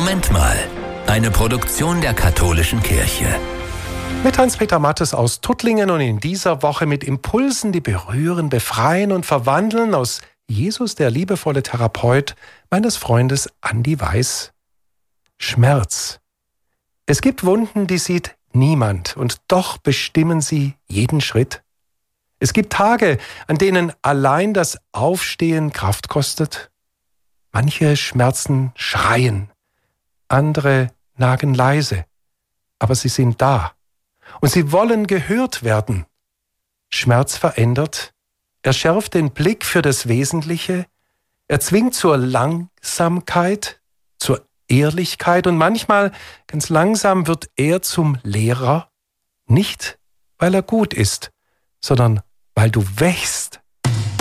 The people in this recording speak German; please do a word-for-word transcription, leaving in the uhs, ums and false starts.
Moment mal. Eine Produktion der Katholischen Kirche. Mit Hans-Peter Mattes aus Tuttlingen und in dieser Woche mit Impulsen, die berühren, befreien und verwandeln aus Jesus, der liebevolle Therapeut meines Freundes Andi Weiß. Schmerz. Es gibt Wunden, die sieht niemand und doch bestimmen sie jeden Schritt. Es gibt Tage, an denen allein das Aufstehen Kraft kostet. Manche Schmerzen schreien, andere nagen leise, aber sie sind da und sie wollen gehört werden. Schmerz verändert, er schärft den Blick für das Wesentliche, er zwingt zur Langsamkeit, zur Ehrlichkeit und manchmal, ganz langsam, wird er zum Lehrer, nicht weil er gut ist, sondern weil du wächst,